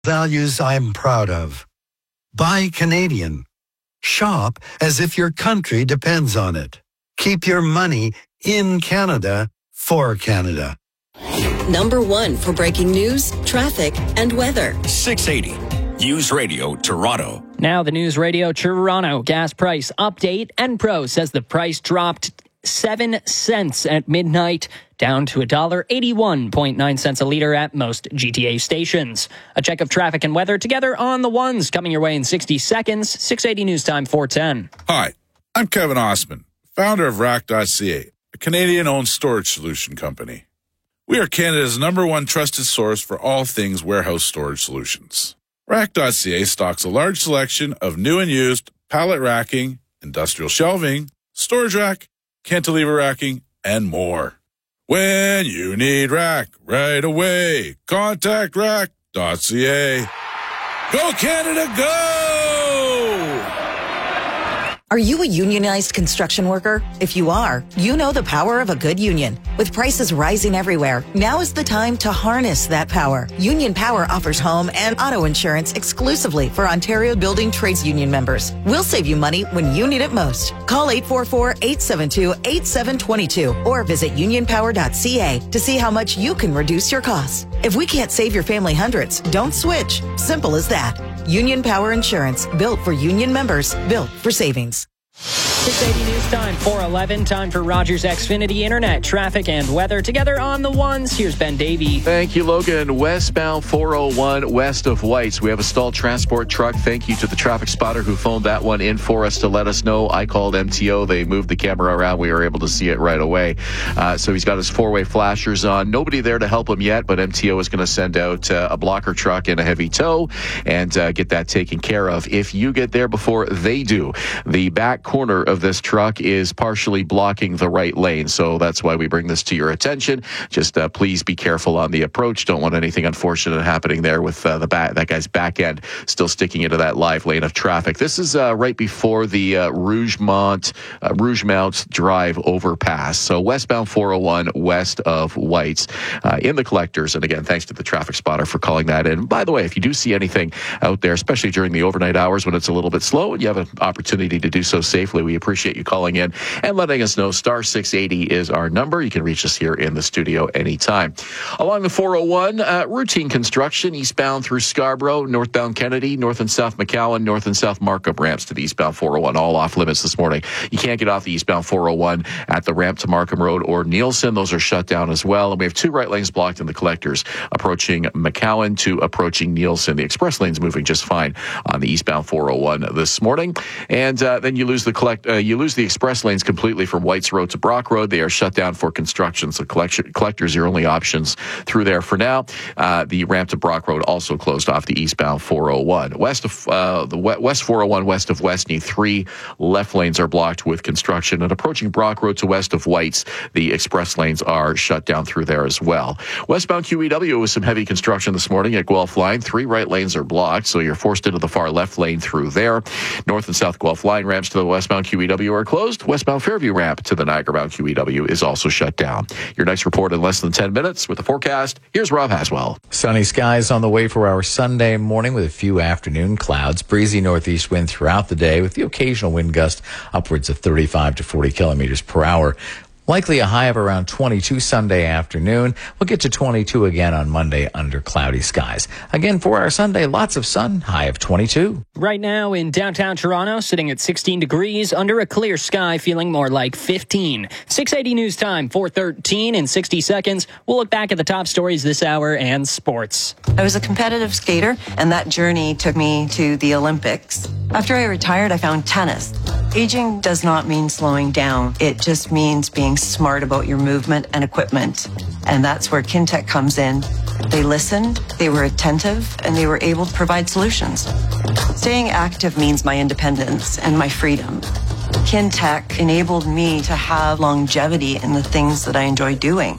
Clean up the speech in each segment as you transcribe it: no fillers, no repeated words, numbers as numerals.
Values I'm proud of. Buy Canadian. Shop as if your country depends on it. Keep your money in Canada for Canada. Number 1 for breaking news, traffic, and weather. 680 News Radio Toronto. Now the News Radio Toronto gas price update. Enpro says the price dropped 7 cents at midnight, down to $1.81.9 a litre at most GTA stations. A check of traffic and weather together on the ones, coming your way in 60 seconds. 680 News Time 410. Hi, I'm Kevin Osman, founder of Rack.ca, a Canadian-owned storage solution company. We are Canada's #1 trusted source for all things warehouse storage solutions. Rack.ca stocks a large selection of new and used pallet racking, industrial shelving, storage rack, cantilever racking, and more. When you need rack right away, contact Rack.ca. Go Canada, go! Are you a unionized construction worker? If you are, you know the power of a good union. With prices rising everywhere, now is the time to harness that power. Union Power offers home and auto insurance exclusively for Ontario Building Trades Union members. We'll save you money when you need it most. Call 844-872-8722 or visit unionpower.ca to see how much you can reduce your costs. If we can't save your family hundreds, don't switch. Simple as that. Union Power Insurance, built for union members, built for savings. 680 News Time 411. Time for Rogers Xfinity Internet, traffic, and weather together on the ones. Here's Ben Davey. Thank you, Logan. Westbound 401 west of Whites. We have a stalled transport truck. Thank you to the traffic spotter who phoned that one in for us to let us know. I called MTO. They moved the camera around. We were able to see it right away. So he's got his four-way flashers on. Nobody there to help him yet, but MTO is going to send out a blocker truck and a heavy tow and get that taken care of. If you get there before they do, the back corner of this truck is partially blocking the right lane, so that's why we bring this to your attention. Just please be careful on the approach. Don't want anything unfortunate happening there with that guy's back end still sticking into that live lane of traffic. This is right before the Rougemont Drive overpass. So westbound 401 west of Whites in the collectors. And again, thanks to the traffic spotter for calling that in. By the way, if you do see anything out there, especially during the overnight hours when it's a little bit slow and you have an opportunity to do so safely, we appreciate you calling in and letting us know. Star 680 is our number. You can reach us here in the studio anytime. Along the 401, routine construction eastbound through Scarborough, northbound Kennedy, north and south McCowan, north and south Markham ramps to the eastbound 401, all off limits this morning. You can't get off the eastbound 401 at the ramp to Markham Road or Nielsen. Those are shut down as well. And we have 2 right lanes blocked in the collectors approaching McCowan to approaching Nielsen. The express lane's moving just fine on the eastbound 401 this morning. And then you lose the express lanes completely from Whites Road to Brock Road. They are shut down for construction. So collectors are your only options through there for now. The ramp to Brock Road also closed off the eastbound 401. West of the West 401 west of Westney, 3 left lanes are blocked with construction. And approaching Brock Road to west of Whites, the express lanes are shut down through there as well. Westbound QEW with some heavy construction this morning at Guelph Line. 3 right lanes are blocked, so you're forced into the far left lane through there. North and south Guelph Line ramps to the westbound QEW are closed. Westbound Fairview ramp to the Niagara-bound QEW is also shut down. Your next report in less than 10 minutes with the forecast. Here's Rob Haswell. Sunny skies on the way for our Sunday morning with a few afternoon clouds. Breezy northeast wind throughout the day with the occasional wind gust upwards of 35 to 40 kilometers per hour. Likely a high of around 22 Sunday afternoon. We'll get to 22 again on Monday under cloudy skies. Again, for our Sunday, lots of sun, high of 22. Right now in downtown Toronto, sitting at 16 degrees under a clear sky, feeling more like 15. 680 News Time, 4:13 in 60 seconds. We'll look back at the top stories this hour and sports. I was a competitive skater, and that journey took me to the Olympics. After I retired, I found tennis. Aging does not mean slowing down. It just means being smart about your movement and equipment. And that's where Kintec comes in. They listened, they were attentive, and they were able to provide solutions. Staying active means my independence and my freedom. Kintec enabled me to have longevity in the things that I enjoy doing.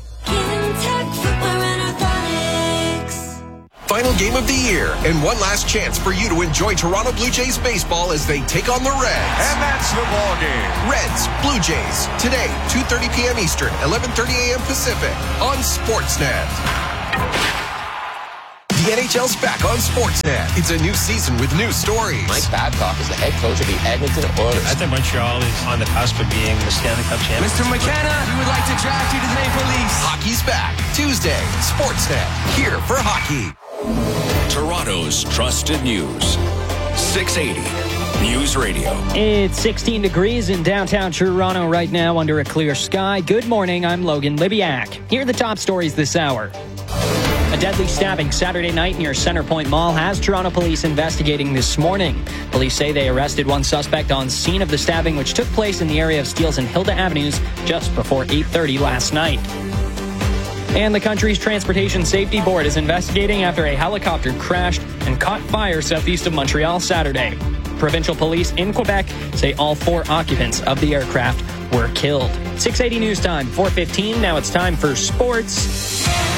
Final game of the year, and one last chance for you to enjoy Toronto Blue Jays baseball as they take on the Reds. And that's the ball game. Reds, Blue Jays, today, 2:30 p.m. Eastern, 11:30 a.m. Pacific, on Sportsnet. The NHL's back on Sportsnet. It's a new season with new stories. Mike Babcock is the head coach of the Edmonton Oilers. I think Montreal is on the cusp of being the Stanley Cup champion. Mr. McKenna, we would like to draft you to the Maple Leafs. Hockey's back. Tuesday, Sportsnet. Here for hockey. Toronto's trusted news. 680 News Radio. It's 16 degrees in downtown Toronto right now under a clear sky. Good morning, I'm Logan Libiak. Here are the top stories this hour. A deadly stabbing Saturday night near Centrepoint Mall has Toronto police investigating this morning. Police say they arrested one suspect on scene of the stabbing, which took place in the area of Steeles and Hilda Avenues just before 8:30 last night. And the country's Transportation Safety Board is investigating after a helicopter crashed and caught fire southeast of Montreal Saturday. Provincial police in Quebec say all 4 occupants of the aircraft were killed. 680 News Time, 4:15. Now it's time for sports.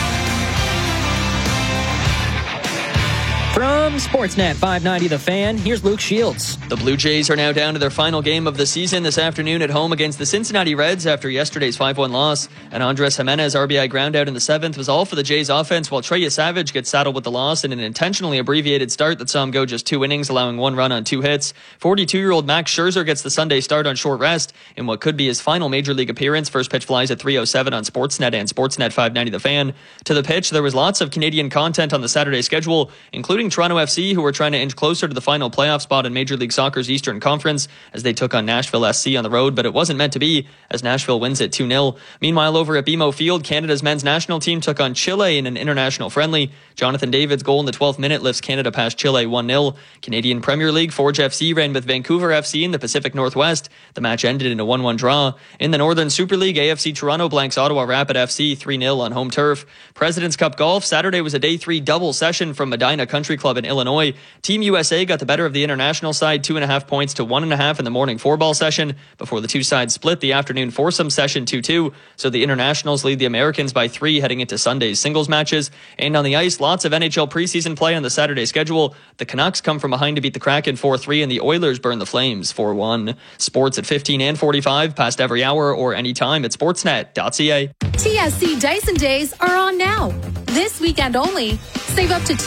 From Sportsnet 590 The Fan, here's Luke Shields. The Blue Jays are now down to their final game of the season this afternoon at home against the Cincinnati Reds after yesterday's 5-1 loss. And Andres Jimenez RBI groundout in the 7th was all for the Jays offense, while Trey Savage gets saddled with the loss in an intentionally abbreviated start that saw him go just 2 innings, allowing 1 run on 2 hits. 42-year-old Max Scherzer gets the Sunday start on short rest in what could be his final Major League appearance. First pitch flies at 3:07 on Sportsnet and Sportsnet 590 The Fan. To the pitch, there was lots of Canadian content on the Saturday schedule, including Toronto FC, who were trying to inch closer to the final playoff spot in Major League Soccer's Eastern Conference as they took on Nashville SC on the road, but it wasn't meant to be as Nashville wins it 2-0. Meanwhile, over at BMO Field, Canada's men's national team took on Chile in an international friendly. Jonathan David's goal in the 12th minute lifts Canada past Chile 1-0. Canadian Premier League, Forge FC ran with Vancouver FC in the Pacific Northwest. The match ended in a 1-1 draw. In the Northern Super League, AFC Toronto blanks Ottawa Rapid FC 3-0 on home turf. President's Cup Golf, Saturday was a day 3 double session from Medina Country Club in Illinois. Team USA got the better of the international side 2.5 points to 1.5 in the morning 4-ball session before the two sides split the afternoon foursome session 2-2. So the internationals lead the Americans by 3 heading into Sunday's singles matches. And on the ice, lots of NHL preseason play on the Saturday schedule. The Canucks come from behind to beat the Kraken 4-3 and the Oilers burn the Flames 4-1. Sports at 15 and 45 past every hour or anytime at sportsnet.ca. TSC Dyson Days are on now. This weekend only. Save up to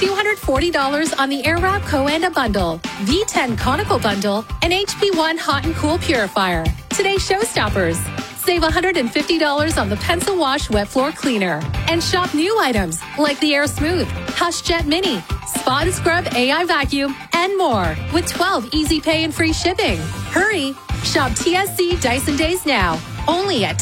$240 on the Airwrap Coanda Bundle, V10 Conical Bundle, and HP1 Hot and Cool Purifier. Today's showstoppers. Save $150 on the Pencil Wash Wet Floor Cleaner. And shop new items like the Air Smooth, Hush Jet Mini, Spot and Scrub AI Vacuum, and more with 12 easy pay and free shipping. Hurry! Shop TSC Dyson Days now. Only at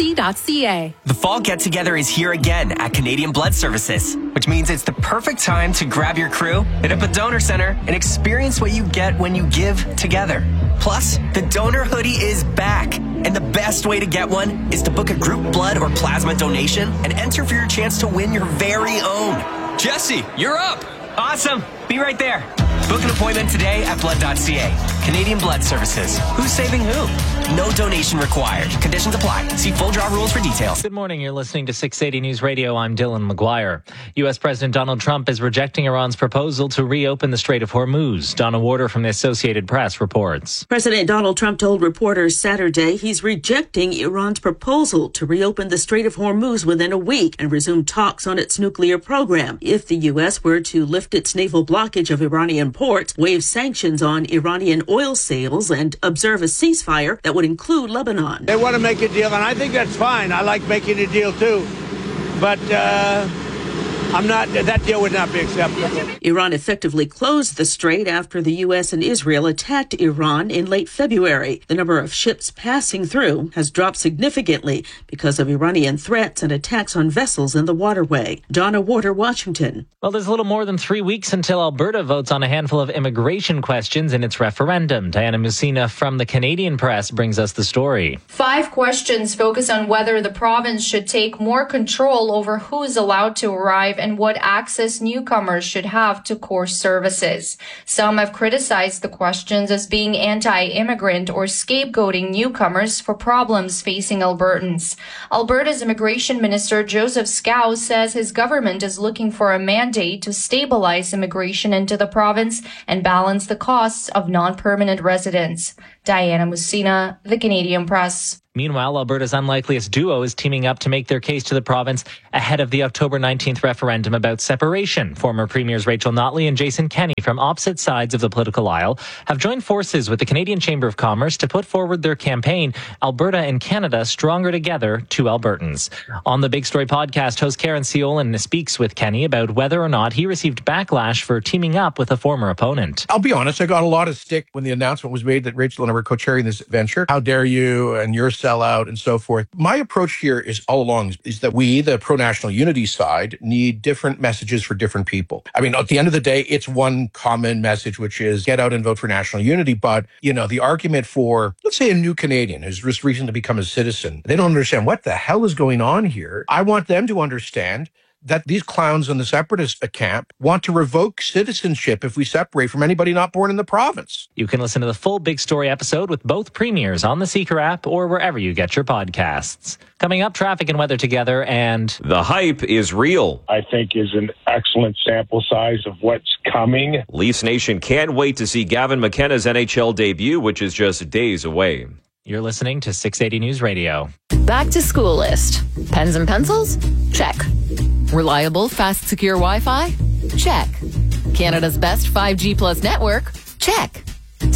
tsc.ca. The fall get-together is here again at Canadian Blood Services, which means it's the perfect time to grab your crew, hit up a donor center, and experience what you get when you give together. Plus, the donor hoodie is back. And the best way to get one is to book a group blood or plasma donation and enter for your chance to win your very own. Jesse, you're up. Awesome. Be right there. Book an appointment today at blood.ca. Canadian Blood Services. Who's saving who? No donation required. Conditions apply. See full draw rules for details. Good morning. You're listening to 680 News Radio. I'm Dylan McGuire. U.S. President Donald Trump is rejecting Iran's proposal to reopen the Strait of Hormuz. Donna Warder from the Associated Press reports. President Donald Trump told reporters Saturday he's rejecting Iran's proposal to reopen the Strait of Hormuz within a week and resume talks on its nuclear program. If the U.S. were to lift its naval blockage of Iranian ports, waive sanctions on Iranian oil sales, and observe a ceasefire that would include Lebanon. They want to make a deal, and I think that's fine. I like making a deal too. But that deal would not be acceptable. Iran effectively closed the strait after the U.S. and Israel attacked Iran in late February. The number of ships passing through has dropped significantly because of Iranian threats and attacks on vessels in the waterway. Donna Warder, Washington. Well, there's a little more than 3 weeks until Alberta votes on a handful of immigration questions in its referendum. Diana Musina from the Canadian Press brings us the story. 5 questions focus on whether the province should take more control over who is allowed to arrive and what access newcomers should have to core services. Some have criticized the questions as being anti-immigrant or scapegoating newcomers for problems facing Albertans. Alberta's Immigration Minister Joseph Scow says his government is looking for a mandate to stabilize immigration into the province and balance the costs of non-permanent residents. Diana Musina, The Canadian Press. Meanwhile, Alberta's unlikeliest duo is teaming up to make their case to the province ahead of the October 19th referendum about separation. Former Premiers Rachel Notley and Jason Kenney from opposite sides of the political aisle have joined forces with the Canadian Chamber of Commerce to put forward their campaign, Alberta and Canada Stronger Together to Albertans. On the Big Story podcast, host Karen Seolin speaks with Kenney about whether or not he received backlash for teaming up with a former opponent. I'll be honest, I got a lot of stick when the announcement was made that Rachel and I were co-chairing this venture. How dare you, and you're sellout, and so forth. My approach here is all along is that we, the pro-national unity side, need different messages for different people. I mean, at the end of the day, it's one common message, which is get out and vote for national unity. But, the argument for, let's say, a new Canadian who's just recently become a citizen, they don't understand what the hell is going on here. I want them to understand that these clowns in the separatist camp want to revoke citizenship if we separate from anybody not born in the province. You can listen to the full Big Story episode with both premiers on the Seeker app or wherever you get your podcasts. Coming up, traffic and weather together, and the hype is real. I think is an excellent sample size of what's coming. Leafs Nation can't wait to see Gavin McKenna's NHL debut, which is just days away. You're listening to 680 News Radio. Back to school list. Pens and pencils? Check. Reliable, fast, secure Wi-Fi? Check. Canada's best 5G plus network? Check.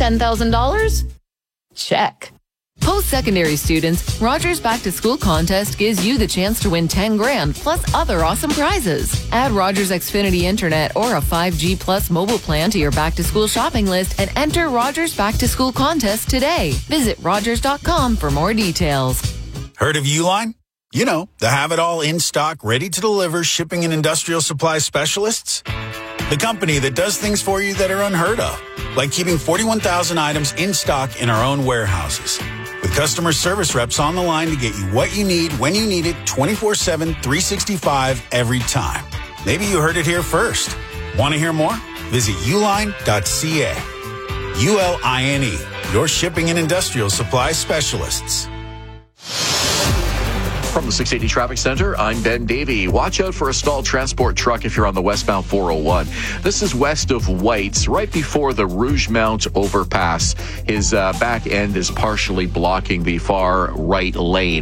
$10,000? Check. Post-secondary students, Rogers Back to School contest gives you the chance to win $10,000 plus other awesome prizes. Add Rogers Xfinity Internet or a 5G plus mobile plan to your back to school shopping list and enter Rogers Back to School contest today. Visit Rogers.com for more details. Heard of Uline? You know, the have-it-all in-stock, ready-to-deliver shipping and industrial supply specialists. The company that does things for you that are unheard of, like keeping 41,000 items in stock in our own warehouses. With customer service reps on the line to get you what you need, when you need it, 24/7, 365, every time. Maybe you heard it here first. Want to hear more? Visit uline.ca. ULINE, your shipping and industrial supply specialists. From the 680 Traffic Center, I'm Ben Davey. Watch out for a stalled transport truck if you're on the westbound 401. This is west of Whites, right before the Rougemount overpass. His back end is partially blocking the far right lane.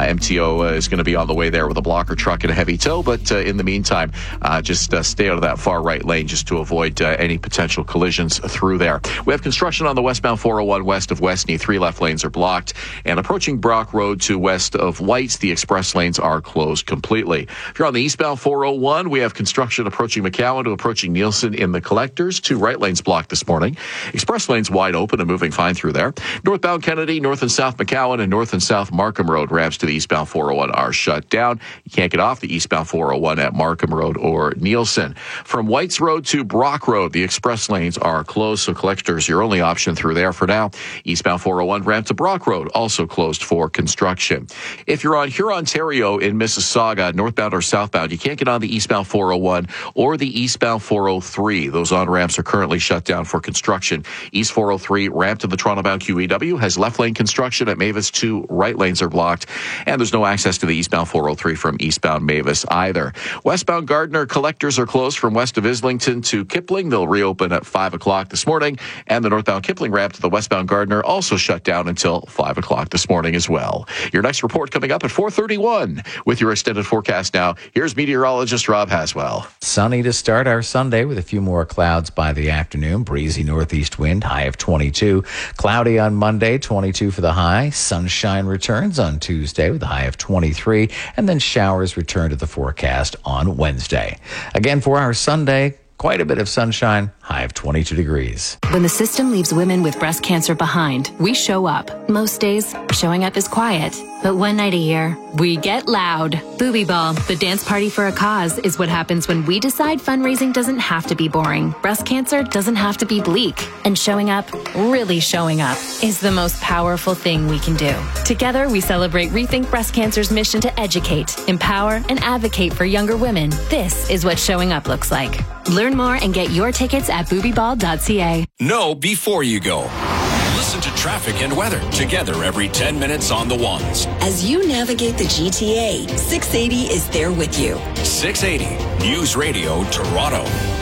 MTO is going to be on the way there with a blocker truck and a heavy tow, but in the meantime, just stay out of that far right lane just to avoid any potential collisions through there. We have construction on the westbound 401 west of Westney. 3 left lanes are blocked. And approaching Brock Road to west of Whites, the express lanes are closed completely. If you're on the eastbound 401, we have construction approaching McCowan to approaching Nielsen in the collectors. 2 right lanes blocked this morning. Express lanes wide open and moving fine through there. Northbound Kennedy, north and south McCowan, and north and south Markham Road ramps to the eastbound 401 are shut down. You can't get off the eastbound 401 at Markham Road or Nielsen. From Whites Road to Brock Road, the express lanes are closed, so collectors your only option through there for now. Eastbound 401 ramp to Brock Road also closed for construction. If you're on Hurontario in Mississauga, northbound or southbound, you can't get on the eastbound 401 or the eastbound 403. Those on-ramps are currently shut down for construction. East 403 ramp to the Toronto-bound QEW has left lane construction at Mavis. 2 right lanes are blocked, and there's no access to the eastbound 403 from eastbound Mavis either. Westbound Gardiner collectors are closed from west of Islington to Kipling. They'll reopen at 5 o'clock this morning, and the northbound Kipling ramp to the westbound Gardiner also shut down until 5 o'clock this morning as well. Your next report coming up at 4:31. With your extended forecast now, here's meteorologist Rob Haswell. Sunny to start our Sunday with a few more clouds by the afternoon. Breezy northeast wind, high of 22. Cloudy on Monday, 22 for the high. Sunshine returns on Tuesday with a high of 23. And then showers return to the forecast on Wednesday. Again, for our Sunday, quite a bit of sunshine, high of 22 degrees. When the system leaves women with breast cancer behind, we show up. Most days, showing up is quiet. But one night a year, we get loud. Booby Ball, the dance party for a cause, is what happens when we decide fundraising doesn't have to be boring. Breast cancer doesn't have to be bleak. And showing up, really showing up, is the most powerful thing we can do. Together, we celebrate Rethink Breast Cancer's mission to educate, empower, and advocate for younger women. This is what showing up looks like. Learn more and get your tickets at boobyball.ca. Know before you go. Listen to traffic and weather together every 10 minutes on the ones. As you navigate the GTA, 680 is there with you. 680 News Radio Toronto.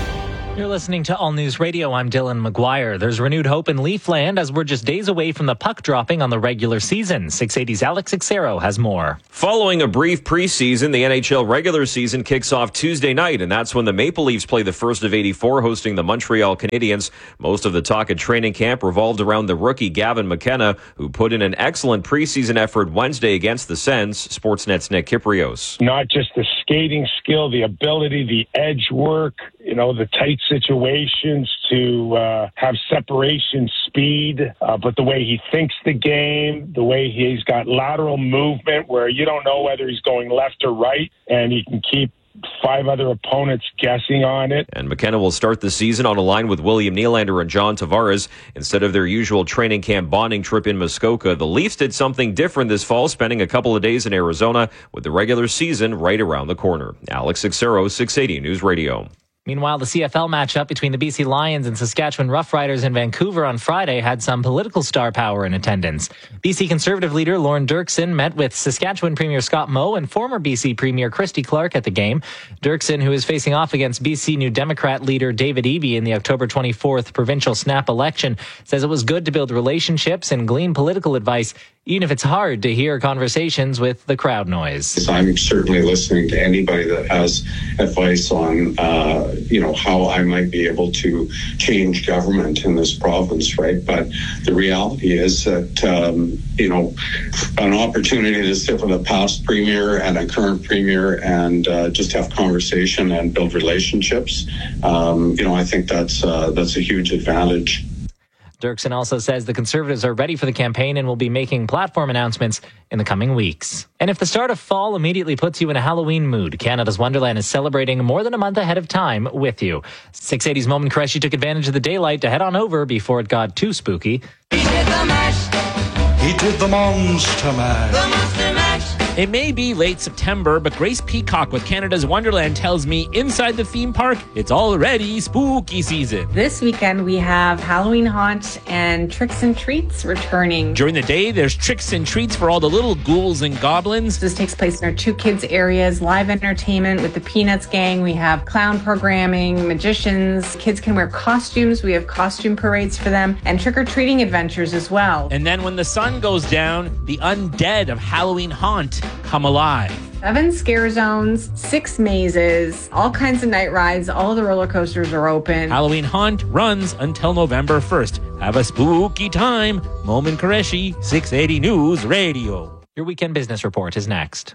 You're listening to All News Radio. I'm Dylan McGuire. There's renewed hope in Leafland as we're just days away from the puck dropping on the regular season. 680's Alex Ixero has more. Following a brief preseason, the NHL regular season kicks off Tuesday night, and that's when the Maple Leafs play the first of 84, hosting the Montreal Canadiens. Most of the talk at training camp revolved around the rookie Gavin McKenna, who put in an excellent preseason effort Wednesday against the Sens. Sportsnet's Nick Kyprios. Not just the skating skill, the ability, the edge work, the tight situations to have separation speed, but the way he thinks the game, the way he's got lateral movement where you don't know whether he's going left or right, and he can keep 5 other opponents guessing on it. And McKenna will start the season on a line with William Nylander and John Tavares instead of their usual training camp bonding trip in Muskoka. The Leafs did something different this fall, spending a couple of days in Arizona with the regular season right around the corner. Alex Ixero, 680 News Radio. Meanwhile, the CFL matchup between the BC Lions and Saskatchewan Roughriders in Vancouver on Friday had some political star power in attendance. BC Conservative leader Lorne Dirksen met with Saskatchewan Premier Scott Moe and former BC Premier Christy Clark at the game. Dirksen, who is facing off against BC New Democrat leader David Eby in the October 24th provincial snap election, says it was good to build relationships and glean political advice, even if it's hard to hear conversations with the crowd noise. I'm certainly listening to anybody that has advice on, how I might be able to change government in this province, right? But the reality is that, an opportunity to sit with a past premier and a current premier and just have conversation and build relationships, I think that's a huge advantage. Dirksen also says the Conservatives are ready for the campaign and will be making platform announcements in the coming weeks. And if the start of fall immediately puts you in a Halloween mood, Canada's Wonderland is celebrating more than a month ahead of time with you. 680's Momin Qureshi took advantage of the daylight to head on over before it got too spooky. He did the mash. He did the monster mash. The monster mash. It may be late September, but Grace Peacock with Canada's Wonderland tells me inside the theme park, it's already spooky season. This weekend, we have Halloween Haunt and Tricks and Treats returning. During the day, there's tricks and treats for all the little ghouls and goblins. This takes place in our 2 kids areas, live entertainment with the Peanuts gang. We have clown programming, magicians. Kids can wear costumes. We have costume parades for them and trick-or-treating adventures as well. And then when the sun goes down, the undead of Halloween Haunt come alive. 7 scare zones, 6 mazes, all kinds of night rides. All of the roller coasters are open. Halloween Haunt runs until November 1st. Have a spooky time. Momin Qureshi, 680 News Radio. Your weekend business report is next.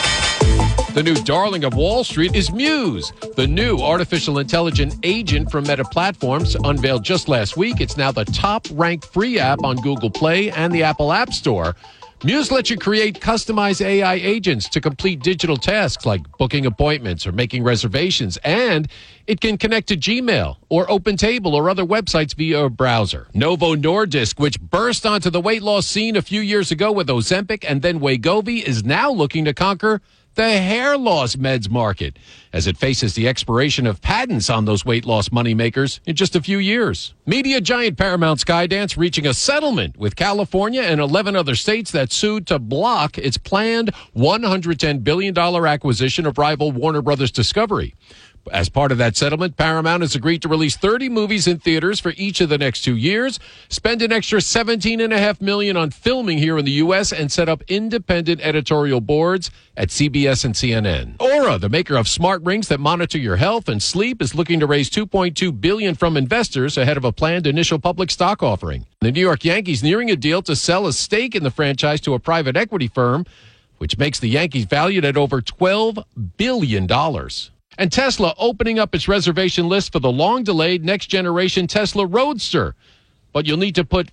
The new darling of Wall Street is Muse, the new artificial intelligence agent from Meta Platforms, unveiled just last week. It's now the top-ranked free app on Google Play and the Apple App Store. Muse lets you create customized AI agents to complete digital tasks like booking appointments or making reservations, and it can connect to Gmail or OpenTable or other websites via a browser. Novo Nordisk, which burst onto the weight loss scene a few years ago with Ozempic and then Wegovy, is now looking to conquer the hair loss meds market as it faces the expiration of patents on those weight loss moneymakers in just a few years. Media giant Paramount Skydance reaching a settlement with California and 11 other states that sued to block its planned $110 billion acquisition of rival Warner Brothers Discovery. As part of that settlement, Paramount has agreed to release 30 movies in theaters for each of the next 2 years, spend an extra $17.5 million on filming here in the U.S., and set up independent editorial boards at CBS and CNN. Aura, the maker of smart rings that monitor your health and sleep, is looking to raise $2.2 billion from investors ahead of a planned initial public stock offering. The New York Yankees nearing a deal to sell a stake in the franchise to a private equity firm, which makes the Yankees valued at over $12 billion. And Tesla opening up its reservation list for the long-delayed next-generation Tesla Roadster. But you'll need to put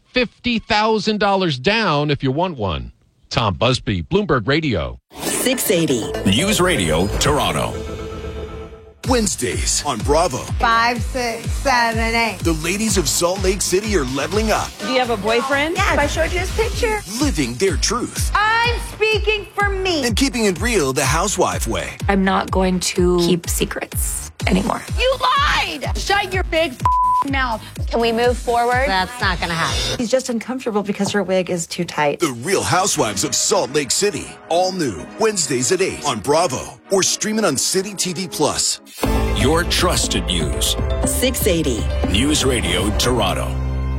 $50,000 down if you want one. Tom Busby, Bloomberg Radio. 680. News Radio, Toronto. Wednesdays on Bravo. 5, 6, 7, 8. The ladies of Salt Lake City are leveling up. Do you have a boyfriend? Yes. I showed you his picture. Living their truth. I'm speaking for me. And keeping it real the housewife way. I'm not going to keep secrets anymore. You lied! Shut your big mouth. Can we move forward? That's not going to happen. He's just uncomfortable because her wig is too tight. The Real Housewives of Salt Lake City. All new. Wednesdays at 8 on Bravo. Or streaming on City TV Plus. Your trusted news. 680. News Radio Toronto.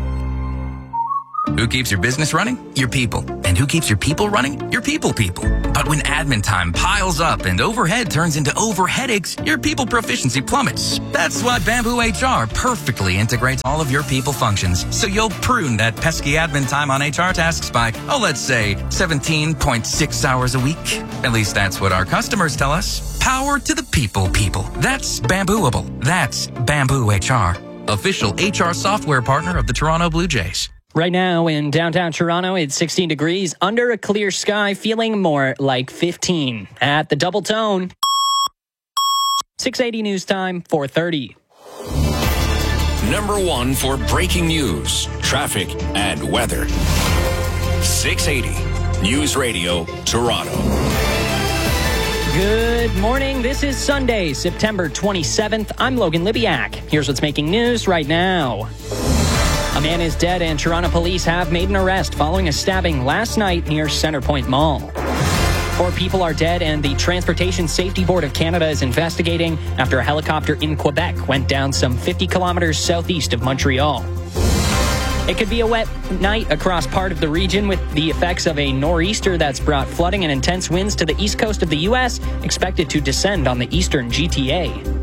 Who keeps your business running? Your people. And who keeps your people running? Your people. But when admin time piles up and overhead turns into overheadaches, your people proficiency plummets. That's why Bamboo HR perfectly integrates all of your people functions. So you'll prune that pesky admin time on HR tasks by, let's say 17.6 hours a week. At least that's what our customers tell us. Power to the people. That's Bambooable. That's Bamboo HR. Official HR software partner of the Toronto Blue Jays. Right now in downtown Toronto, it's 16 degrees under a clear sky, feeling more like 15. At the Double Tone, 680 news time, 4:30. Number 1 for breaking news, traffic, and weather. 680 News Radio Toronto. Good morning. This is Sunday, September 27th. I'm Logan Libiak. Here's what's making news right now. A man is dead and Toronto police have made an arrest following a stabbing last night near Centrepoint Mall. 4 people are dead and the Transportation Safety Board of Canada is investigating after a helicopter in Quebec went down some 50 kilometers southeast of Montreal. It could be a wet night across part of the region with the effects of a nor'easter that's brought flooding and intense winds to the east coast of the U.S., expected to descend on the eastern GTA.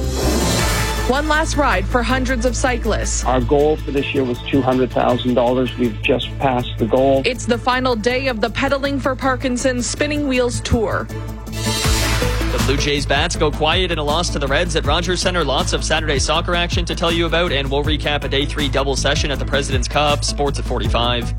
One last ride for hundreds of cyclists. Our goal for this year was $200,000. We've just passed the goal. It's the final day of the Pedaling for Parkinson's Spinning Wheels Tour. The Blue Jays bats go quiet in a loss to the Reds at Rogers Centre. Lots of Saturday soccer action to tell you about, and we'll recap a Day 3 double session at the President's Cup. Sports at 45.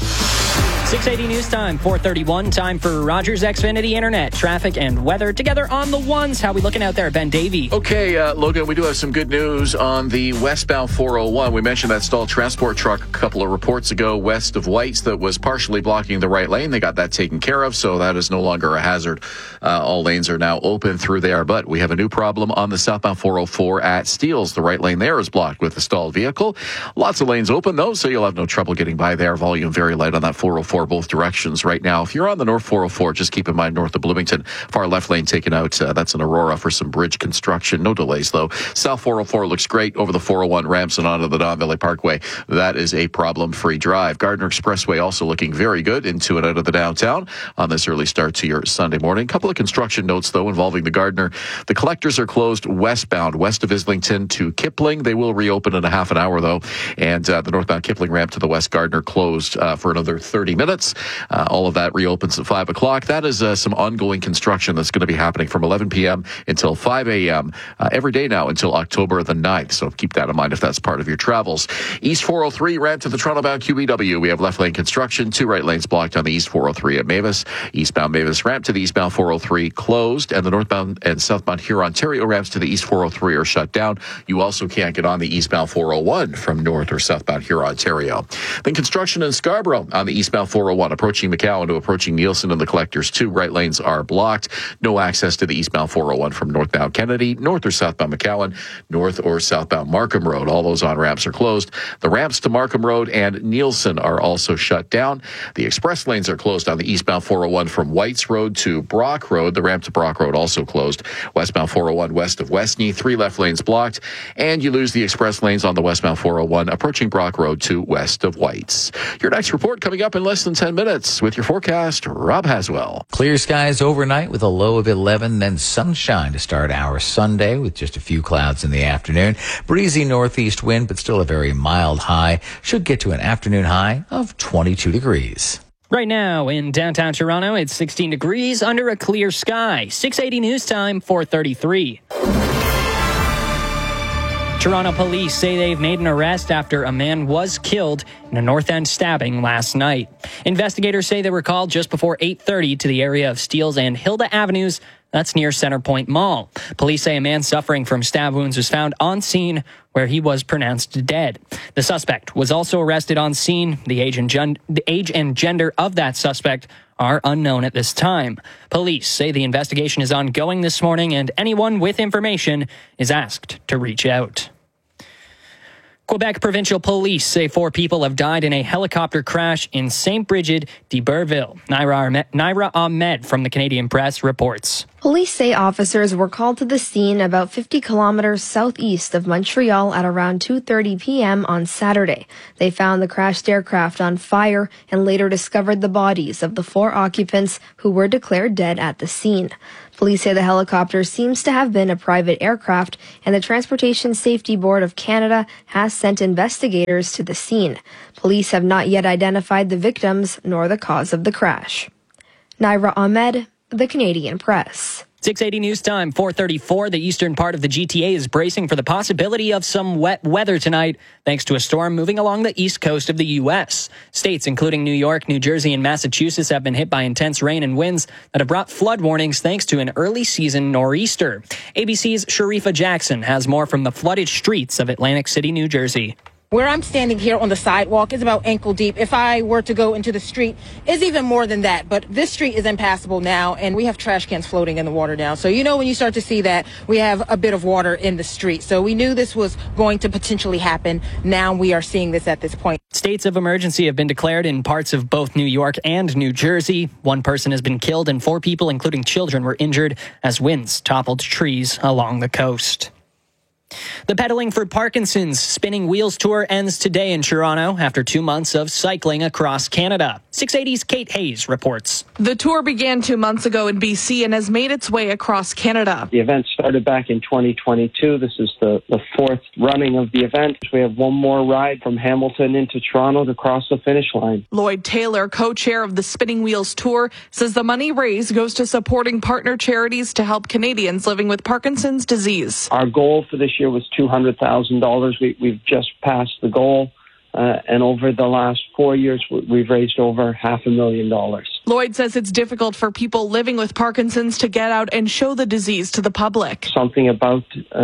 680 news time, 4:31. Time for Rogers Xfinity Internet, traffic, and weather. Together on the ones. How we looking out there, Ben Davey? Okay, Logan, we do have some good news on the westbound 401. We mentioned that stalled transport truck a couple of reports ago west of Whites that was partially blocking the right lane. They got that taken care of, so that is no longer a hazard. All lanes are now open through there, but we have a new problem on the southbound 404 at Steeles. The right lane there is blocked with a stalled vehicle. Lots of lanes open, though, so you'll have no trouble getting by there. Volume very light on that 404 both directions right now. If you're on the North 404, just keep in mind north of Bloomington, far left lane taken out. That's in Aurora for some bridge construction. No delays, though. South 404 looks great over the 401 ramps and onto the Don Valley Parkway. That is a problem-free drive. Gardner Expressway also looking very good into and out of the downtown on this early start to your Sunday morning. Couple of construction notes, though, involving the Gardner. The collectors are closed westbound, west of Islington to Kipling. They will reopen in a half an hour, though. And the northbound Kipling ramp to the West Gardner closed for another 30 minutes. All of that reopens at 5 o'clock. That is some ongoing construction that's going to be happening from 11 p.m. until 5 a.m. Every day now until October the 9th. So keep that in mind if that's part of your travels. East 403 ramp to the Toronto-bound QEW. We have left lane construction. 2 right lanes blocked on the East 403 at Mavis. Eastbound Mavis ramp to the eastbound 403 closed. And the northbound and southbound Huron-Ontario ramps to the East 403 are shut down. You also can't get on the eastbound 401 from north or southbound Huron-Ontario. Then construction in Scarborough on the eastbound 401 approaching McCowan to approaching Nielsen and the collectors. 2 right lanes are blocked. No access to the eastbound 401 from northbound Kennedy, north or southbound McCowan, north or southbound Markham Road. All those on-ramps are closed. The ramps to Markham Road and Nielsen are also shut down. The express lanes are closed on the eastbound 401 from Whites Road to Brock Road. The ramp to Brock Road also closed. Westbound 401 west of Westney, 3 left lanes blocked. And you lose the express lanes on the westbound 401 approaching Brock Road to west of Whites. Your next report coming up in less than 10 minutes. With your forecast, Rob Haswell. Clear skies overnight with a low of 11, then sunshine to start our Sunday with just a few clouds in the afternoon. Breezy northeast wind, but still a very mild high. Should get to an afternoon high of 22 degrees. Right now in downtown Toronto, it's 16 degrees under a clear sky. 680 news time, 4:33. Toronto police say they've made an arrest after a man was killed in a North End stabbing last night. Investigators say they were called just before 8:30 to the area of Steeles and Hilda Avenues. That's near Centrepoint Mall. Police say a man suffering from stab wounds was found on scene where he was pronounced dead. The suspect was also arrested on scene. The age and gender of that suspect are unknown at this time. Police say the investigation is ongoing this morning and anyone with information is asked to reach out. Quebec Provincial Police say 4 people have died in a helicopter crash in St. Brigid d'Iberville. Naira Ahmed from the Canadian Press reports. Police say officers were called to the scene about 50 kilometers southeast of Montreal at around 2:30 p.m. on Saturday. They found the crashed aircraft on fire and later discovered the bodies of the 4 occupants who were declared dead at the scene. Police say the helicopter seems to have been a private aircraft, and the Transportation Safety Board of Canada has sent investigators to the scene. Police have not yet identified the victims nor the cause of the crash. Naira Ahmed, the Canadian Press. 6:80 news time, 4:34. The eastern part of the GTA is bracing for the possibility of some wet weather tonight, thanks to a storm moving along the east coast of the U.S. States including New York, New Jersey, and Massachusetts have been hit by intense rain and winds that have brought flood warnings thanks to an early season nor'easter. ABC's Sharifa Jackson has more from the flooded streets of Atlantic City, New Jersey. Where I'm standing here on the sidewalk is about ankle deep. If I were to go into the street, it's even more than that. But this street is impassable now, and we have trash cans floating in the water now. So, when you start to see that, we have a bit of water in the street. So we knew this was going to potentially happen. Now we are seeing this at this point. States of emergency have been declared in parts of both New York and New Jersey. 1 person has been killed and 4 people, including children, were injured as winds toppled trees along the coast. The Pedaling for Parkinson's Spinning Wheels Tour ends today in Toronto after 2 months of cycling across Canada. 680's Kate Hayes reports. The tour began 2 months ago in BC and has made its way across Canada. The event started back in 2022. This is the 4th running of the event. We have one more ride from Hamilton into Toronto to cross the finish line. Lloyd Taylor, co-chair of the Spinning Wheels Tour, says the money raised goes to supporting partner charities to help Canadians living with Parkinson's disease. Our goal for this year was $200,000. We've just passed the goal. And over the last 4 years, we've raised over $500,000. Lloyd says it's difficult for people living with Parkinson's to get out and show the disease to the public. Something about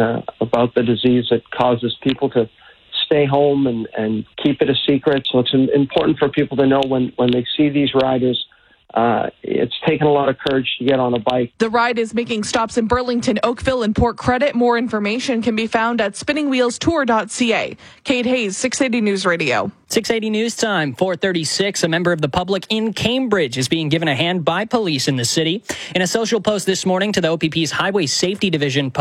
the disease that causes people to stay home and keep it a secret. So it's important for people to know when they see these riders. It's taken a lot of courage to get on a bike. The ride is making stops in Burlington, Oakville, and Port Credit. More information can be found at spinningwheelstour.ca. Kate Hayes, 680 News Radio. 680 news time, 4:36. A member of the public in Cambridge is being given a hand by police in the city. In a social post this morning to the OPP's Highway Safety Division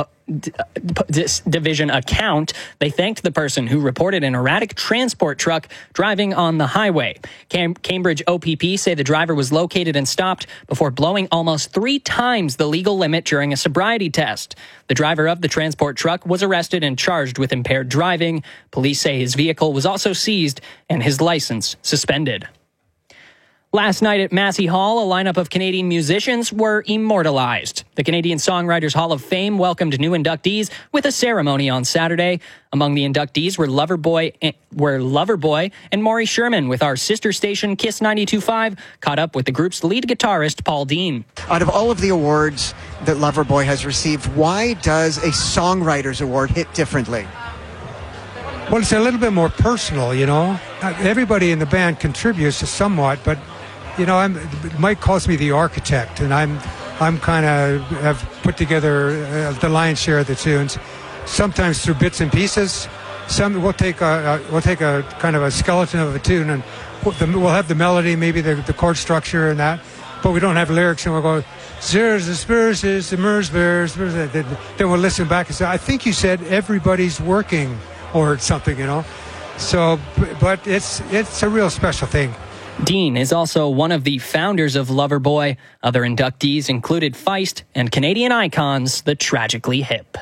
account, they thanked the person who reported an erratic transport truck driving on the highway. Cambridge OPP say the driver was located and stopped before blowing almost 3 times the legal limit during a sobriety test. The driver of the transport truck was arrested and charged with impaired driving. Police say his vehicle was also seized and his license suspended. Last night at Massey Hall, a lineup of Canadian musicians were immortalized. The Canadian Songwriters Hall of Fame welcomed new inductees with a ceremony on Saturday. Among the inductees were Loverboy and Maury Sherman, with our sister station Kiss 92.5 caught up with the group's lead guitarist Paul Dean. Out of all of the awards that Loverboy has received, why does a Songwriters Award hit differently? Well, it's a little bit more personal, Everybody in the band contributes somewhat, but Mike calls me the architect, and I'm kind of have put together the lion's share of the tunes. Sometimes through bits and pieces. Some we'll take a kind of a skeleton of a tune, and we'll have the melody, maybe the chord structure and that, but we don't have lyrics, and we'll go, "There's the Spurs, the Mers Bears." Then we'll listen back and say, "I think you said everybody's working," or something, So, but it's a real special thing. Dean is also one of the founders of Loverboy. Other inductees included Feist and Canadian icons, the Tragically Hip.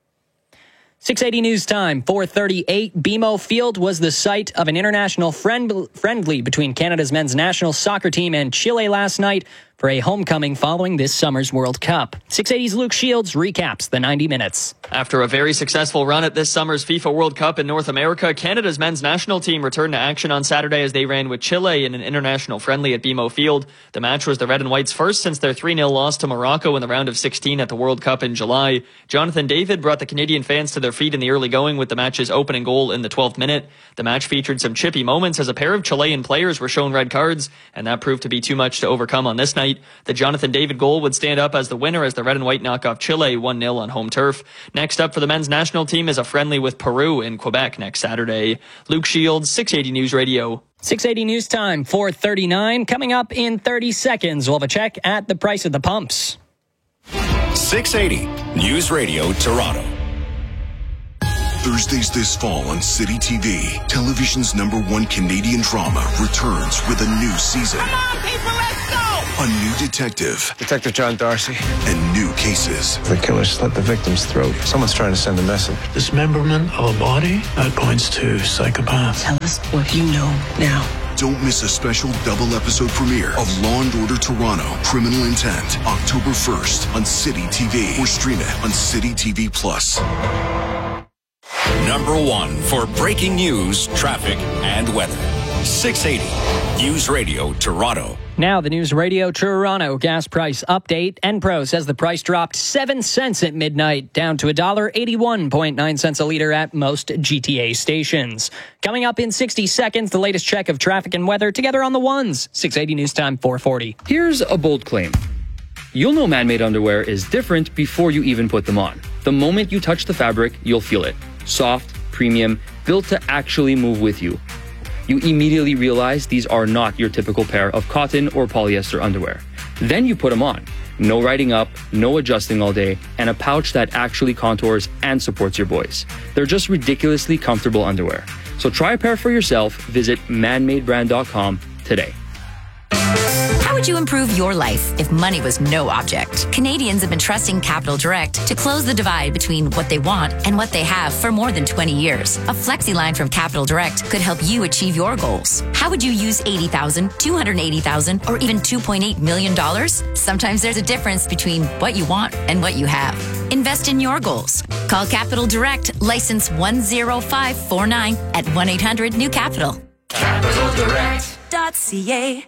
680 news time, 4:38. BMO Field was the site of an international friendly between Canada's men's national soccer team and Chile last night for a homecoming following this summer's World Cup. 680's Luke Shields recaps the 90 minutes. After a very successful run at this summer's FIFA World Cup in North America, Canada's men's national team returned to action on Saturday as they ran with Chile in an international friendly at BMO Field. The match was the Red and Whites' first since their 3-0 loss to Morocco in the round of 16 at the World Cup in July. Jonathan David brought the Canadian fans to their feet in the early going with the match's opening goal in the 12th minute. The match featured some chippy moments as a pair of Chilean players were shown red cards, and that proved to be too much to overcome on this night. tonight. The Jonathan David goal would stand up as the winner as the red and white knock off Chile 1-0 on home turf. Next up for the men's national team is a friendly with Peru in Quebec next Saturday. Luke Shields, 680 News Radio. 680 News Time, 4:39. Coming up in 30 seconds, we'll have a check at the price of the pumps. 680 News Radio Toronto. Thursdays this fall on City TV, television's #1 Canadian drama returns with a new season. Come on, people, let's go! A new detective. Detective John Darcy. And new cases. The killer slit the victim's throat. Someone's trying to send a message. Dismemberment of a body? That points to psychopath. Tell us what you know now. Don't miss a special double-episode premiere of Law & Order Toronto, Criminal Intent, October 1st on City TV. Or stream it on City TV+. #1 for breaking news, traffic, and weather. 680 News Radio Toronto. Now the News Radio Toronto gas price update. Enpro says the price dropped 7 cents at midnight, down to $1.81.9 a liter at most GTA stations. Coming up in 60 seconds, the latest check of traffic and weather together on the ones. 680 News Time, 440. Here's a bold claim. You'll know man-made underwear is different before you even put them on. The moment you touch the fabric, you'll feel it. Soft, premium, built to actually move with you. You immediately realize these are not your typical pair of cotton or polyester underwear. Then you put them on. No riding up, no adjusting all day, and a pouch that actually contours and supports your boys. They're just ridiculously comfortable underwear. So try a pair for yourself. Visit manmadebrand.com today. How would you improve your life if money was no object? Canadians have been trusting Capital Direct to close the divide between what they want and what they have for more than 20 years. A flexi line from Capital Direct could help you achieve your goals. How would you use $80,000, $280,000, or even $2.8 million? Sometimes there's a difference between what you want and what you have. Invest in your goals. Call Capital Direct, license 10549 at 1-800-NEW-CAPITAL. CapitalDirect.ca.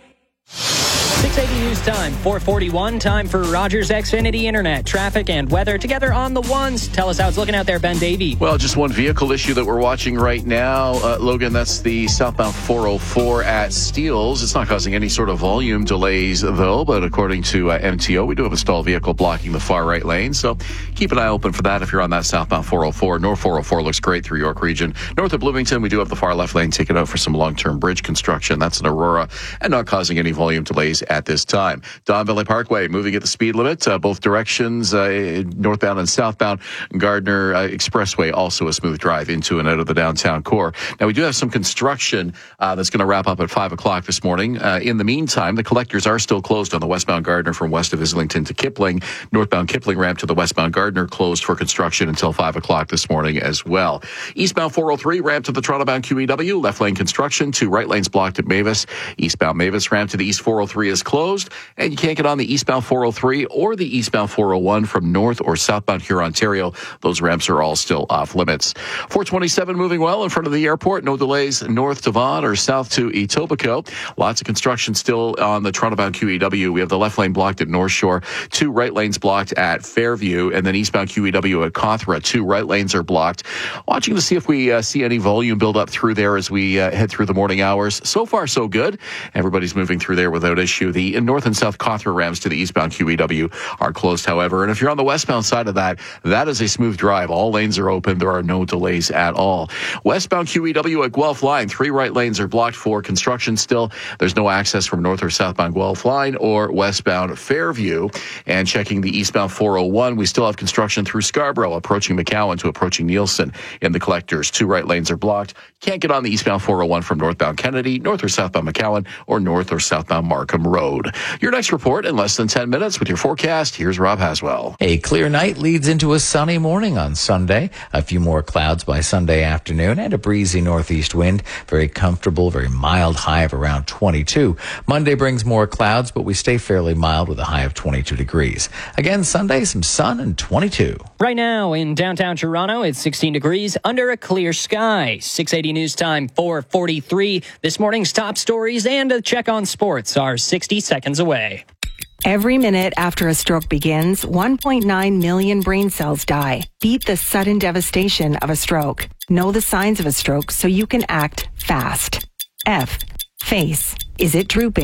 680 News Time, 441. Time for Rogers Xfinity Internet. Traffic and weather together on the ones. Tell us how it's looking out there, Ben Davey. Well, just one vehicle issue that we're watching right now. Logan, that's the southbound 404 at Steeles. It's not causing any sort of volume delays, though, but according to MTO, we do have a stalled vehicle blocking the far right lane. So keep an eye open for that if you're on that southbound 404. North 404 looks great through York Region. North of Bloomington, we do have the far left lane taken out for some long-term bridge construction. That's in Aurora and not causing any volume delays at this time. Don Valley Parkway moving at the speed limit, both directions, northbound and southbound. Gardner Expressway also a smooth drive into and out of the downtown core. Now we do have some construction that's going to wrap up at 5 o'clock this morning. In the meantime, the collectors are still closed on the westbound Gardner from west of Islington to Kipling. Northbound Kipling ramp to the westbound Gardner closed for construction until 5 o'clock this morning as well. Eastbound 403 ramp to the Toronto-bound QEW, left lane construction, 2 right lanes blocked at Mavis. Eastbound Mavis ramp to the East 403 is closed, and you can't get on the eastbound 403 or the eastbound 401 from north or southbound Huron, Ontario. Those ramps are all still off limits. 427 moving well in front of the airport. No delays north to Vaughan or south to Etobicoke. Lots of construction still on the Toronto-bound QEW. We have the left lane blocked at North Shore, 2 right lanes blocked at Fairview, and then eastbound QEW at Cawthra. 2 right lanes are blocked. Watching to see if we see any volume build up through there as we head through the morning hours. So far, so good. Everybody's moving through there without issue. The north and south Cawthra ramps to the eastbound QEW are closed, however. And if you're on the westbound side of that, that is a smooth drive. All lanes are open. There are no delays at all. Westbound QEW at Guelph Line, 3 right lanes are blocked for construction still. There's no access from north or southbound Guelph Line or westbound Fairview. And checking the eastbound 401, we still have construction through Scarborough, approaching McCowan to approaching Nielsen in the collectors. 2 right lanes are blocked. Can't get on the eastbound 401 from northbound Kennedy, north or southbound McCowan, or north or southbound Markham Road. Your next report in less than 10 minutes with your forecast. Here's Rob Haswell. A clear night leads into a sunny morning on Sunday. A few more clouds by Sunday afternoon and a breezy northeast wind. Very comfortable, very mild high of around 22. Monday brings more clouds, but we stay fairly mild with a high of 22 degrees. Again, Sunday, some sun and 22. Right now in downtown Toronto, it's 16 degrees under a clear sky. 680 News Time, 4:43. This morning's top stories and a check on sports are 60 seconds away. Every minute after a stroke begins, 1.9 million brain cells die. Beat the sudden devastation of a stroke. Know the signs of a stroke so you can act fast. F. Face. Is it drooping?